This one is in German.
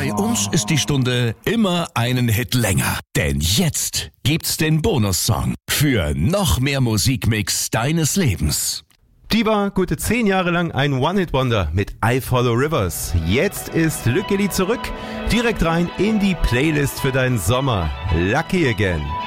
Bei uns ist die Stunde immer einen Hit länger. Denn jetzt gibt's den Bonussong für noch mehr Musikmix deines Lebens. Die war gute 10 Jahre lang ein One-Hit-Wonder mit I Follow Rivers. Jetzt ist Lückeli zurück. Direkt rein in die Playlist für deinen Sommer. Lucky Again.